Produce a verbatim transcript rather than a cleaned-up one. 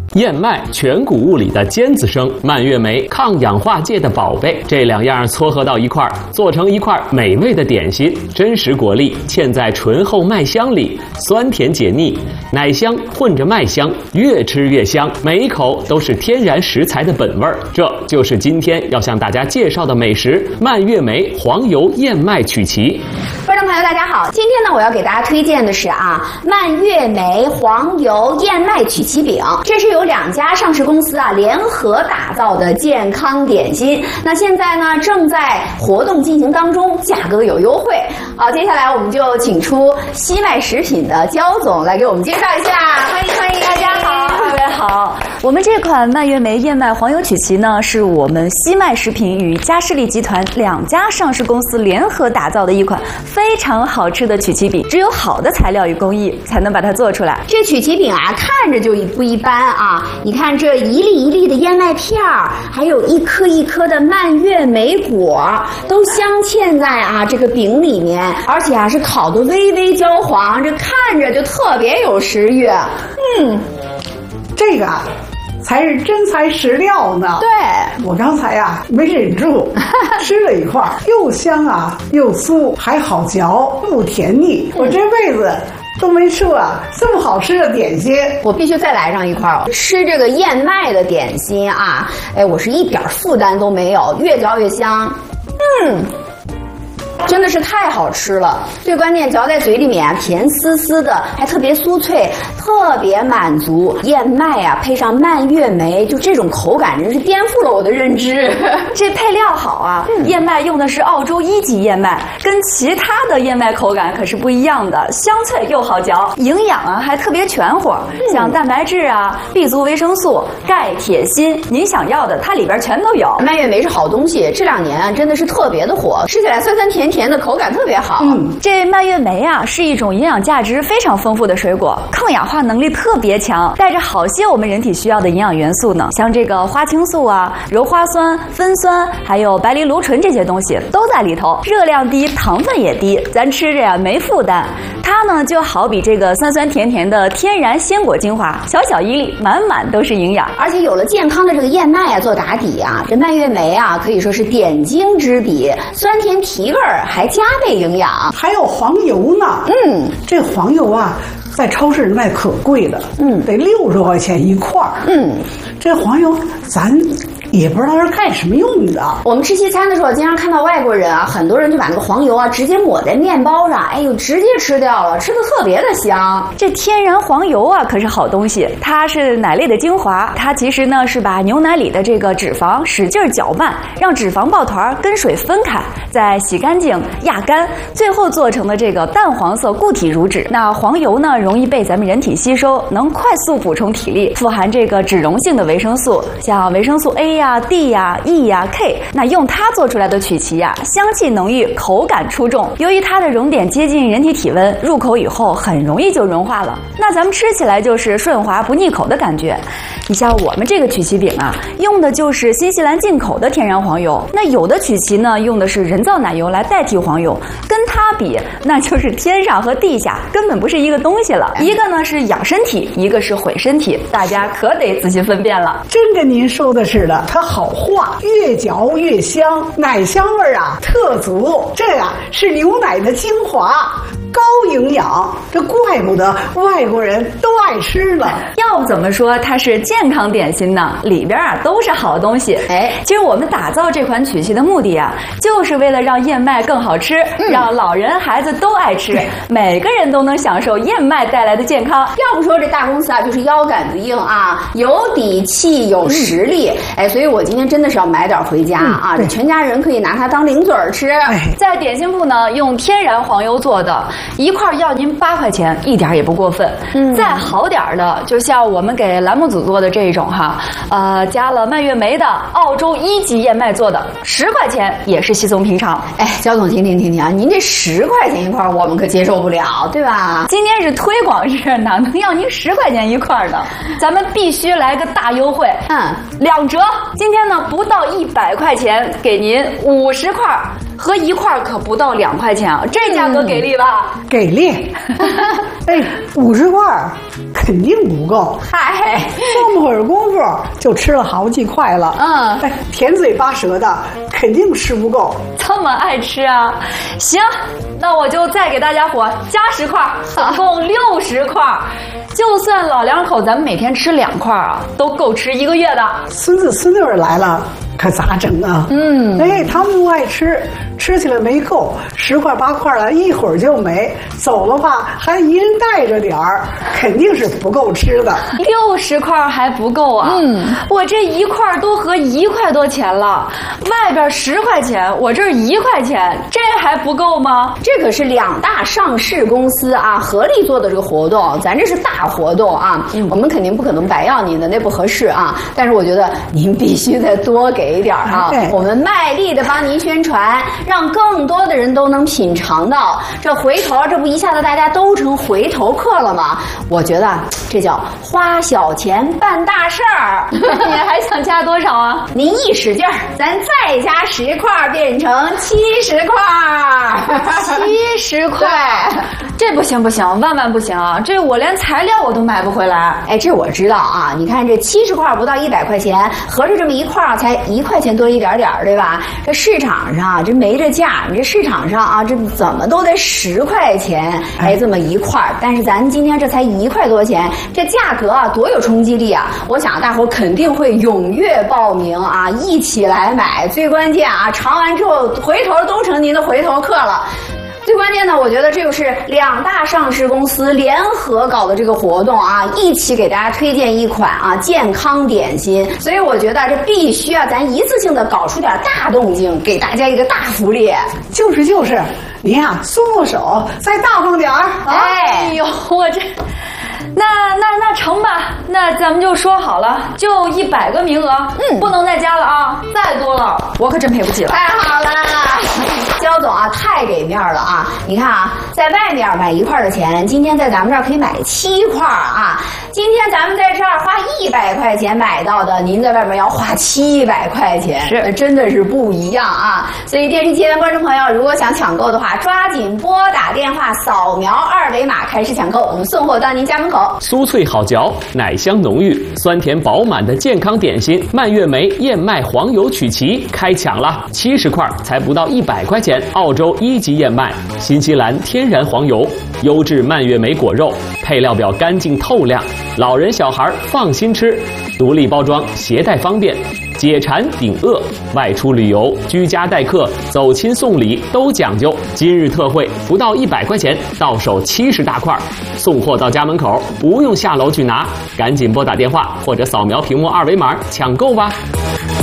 燕麦全谷物里的尖子生，蔓越莓抗氧化界的宝贝，这两样撮合到一块儿，做成一块美味的点心。真实果粒嵌在醇厚麦香里，酸甜解腻，奶香混着麦香，越吃越香，每一口都是天然食材的本味儿。这就是今天要向大家介绍的美食——蔓越莓黄油燕麦曲奇。 观众朋友，大家好，今天呢，我要给大家推荐的是啊，蔓越莓黄油燕麦曲奇饼，这是由两家上市公司啊联合打造的健康点心。那现在呢，正在活动进行当中，价格有优惠。好，接下来我们就请出西麦食品的焦总来给我们介绍一下，欢迎欢迎，大家好， 各位好。我们这款蔓越莓燕麦黄油曲奇呢，是我们西麦食品与嘉士力集团两家上市公司联合打造的一款非常好吃的曲奇饼，只有好的材料与工艺才能把它做出来。 这曲奇饼啊，看着就不一般啊！你看这一粒一粒的燕麦片儿，还有一颗一颗的蔓越莓果，都镶嵌在啊这个饼里面，而且啊是烤得微微焦黄，这看着就特别有食欲。嗯， 这个才是真材实料呢。 对， 我刚才呀、啊、没忍住吃了一块，又香啊又酥，还好嚼，不甜腻。我这辈子都没吃过这么好吃的点心， 我必须再来上一块儿。吃这个燕麦的点心啊，哎，我是一点负担都没有，越嚼越香。嗯。真的是太好吃了，最关键嚼在嘴里面啊，甜丝丝的，还特别酥脆，特别满足。燕麦啊，配上蔓越莓，就这种口感真是颠覆了我的认知。 这配料好啊，嗯、燕麦用的是澳洲一级燕麦，跟其他的燕麦口感可是不一样的，香脆又好嚼，营养啊还特别全乎，嗯、像蛋白质啊、B 族维生素、钙、铁、锌，您想要的它里边全都有。 蔓越莓是好东西，这两年啊真的是特别的火，吃起来酸酸甜甜。甜的口感特别好。 嗯，这蔓越莓啊是一种营养价值非常丰富的水果，抗氧化能力特别强，带着好些我们人体需要的营养元素呢，像这个花青素啊、鞣花酸、酚酸，还有白藜芦醇这些东西都在里头，热量低，糖分也低，咱吃着呀没负担。它呢就好比这个酸酸甜甜的天然鲜果精华，小小一粒，满满都是营养。 而且有了健康的这个燕麦啊做打底啊，这蔓越莓啊可以说是点睛之笔，酸甜提味儿。还加倍营养， 还有黄油呢。嗯，这黄油啊，在超市卖可贵了，嗯，得六十块钱一块儿。嗯，这黄油咱也不知道是干什么用的。 我们吃西餐的时候，经常看到外国人啊，很多人就把那个黄油啊直接抹在面包上，哎呦，直接吃掉了，吃的特别的香。 这天然黄油啊，可是好东西，它是奶类的精华，它其实呢是把牛奶里的这个脂肪使劲搅拌，让脂肪抱团跟水分开，再洗干净、压干，最后做成的这个淡黄色固体乳脂。那黄油呢，容易被咱们人体吸收，能快速补充体力，富含这个脂溶性的维生素，像维生素 A 呀、D 呀、E 呀、K。那用它做出来的曲奇呀，香气浓郁，口感出众。由于它的熔点接近人体体温，入口以后很容易就融化了。那咱们吃起来就是顺滑不腻口的感觉。你像我们这个曲奇饼啊，用的就是新西兰进口的天然黄油。那有的曲奇呢，用的是人造奶油来代替黄油，跟它比，那就是天上和地下，根本不是一个东西了。一个呢是养身体，一个是毁身体，大家可得仔细分辨了。 真跟您说的似的，它好化，越嚼越香，奶香味啊特足。这呀是牛奶的精华，高营养，这怪不得外国人都爱吃了。 要不怎么说它是健康点心呢？里边啊都是好东西。哎，其实我们打造这款曲奇的目的啊，就是为了让燕麦更好吃，嗯、让老人孩子都爱吃，每个人都能享受燕麦带来的健康。 要不说这大公司啊，就是腰杆子硬啊，有底气有实力。嗯、哎，所以我今天真的是要买点回家啊，这、嗯、全家人可以拿它当零嘴儿吃。 在点心铺呢，用天然黄油做的，一块要您八块钱，一点也不过分。嗯，再好点的，就像我们给栏目组做的这一种哈，呃，加了蔓越莓的澳洲一级燕麦做的，十块钱也是稀松平常。 哎，焦总，停停停停啊，您这十块钱一块，我们可接受不了，对吧？ 今天是推广日，哪能要您十块钱一块的？咱们必须来个大优惠，嗯，两折。今天呢，不到一百块钱，给您五十块。和一块可不到两块钱啊，这价格给力吧？ 给力！哎，五十块肯定不够。 嗨， 这么会儿功夫就吃了好几块了。 嗯， 哎，甜嘴巴舌的，肯定吃不够。 这么爱吃啊？行，那我就再给大家伙加十块，总共六十块。就算老两口咱们每天吃两块啊，都够吃一个月的。 孙子孙女儿来了，可咋整啊？嗯，哎，他们不爱吃，吃起来没够，十块八块的，一会儿就没。走了吧，还一人带着点儿，肯定是不够吃的。 六十块还不够啊？嗯，我这一块都合一块多钱了，外边十块钱，我这儿一块钱，这还不够吗？ 这可是两大上市公司啊合力做的这个活动，咱这是大活动啊，嗯、我们肯定不可能白要您的，那不合适啊。但是我觉得您必须再多给一点啊， 哎、 我们卖力的帮您宣传，让更多的人都能品尝到。这回头，这不一下子大家都成回头客了吗？我觉得这叫花小钱办大事儿。 你还想加多少啊？ 您一使劲儿，咱再加十块，变成七十块。 七十块，这不行不行，万万不行啊！这我连材料我都买不回来。 哎，这我知道啊。你看这七十块不到一百块钱，合着这么一块才一块钱多一点点，对吧？这市场上这没这价，你这市场上啊，这怎么都得十块钱，哎，这么一块。但是咱今天这才一块多钱，这价格啊多有冲击力啊！我想大伙肯定会踊跃报名啊，一起来买。最关键啊，尝完之后回头都成您的回头客了。最关键呢，我觉得这就是两大上市公司联合搞的这个活动啊，一起给大家推荐一款啊健康点心，所以我觉得这必须啊，咱一次性的搞出点大动静，给大家一个大福利。 就是就是，您啊松松手，再大方点儿。 哎呦，我这。那那那成吧，那咱们就说好了，就一百个名额，嗯，不能再加了啊，再多了我可真赔不起了。 太好了，焦总啊，太给面了啊！你看啊，在外面买一块的钱，今天在咱们这儿可以买七块啊。今天咱们在这儿花一百块钱买到的，您在外面要花七百块钱， 是真的是不一样啊！所以电视机前观众朋友，如果想抢购的话，抓紧拨打电话，扫描二维码开始抢购，我们送货到您家门口。 酥脆好嚼，奶香浓郁，酸甜饱满的健康点心蔓越莓燕麦黄油曲奇开抢了，七十块才不到一百块钱，澳洲一级燕麦，新西兰天然黄油，优质蔓越莓果肉，配料表干净透亮，老人小孩放心吃，独立包装，携带方便，解馋顶饿，外出旅游、居家待客、走亲送礼都讲究。今日特惠，不到一百块钱，到手七十大块，送货到家门口，不用下楼去拿，赶紧拨打电话或者扫描屏幕二维码抢购吧。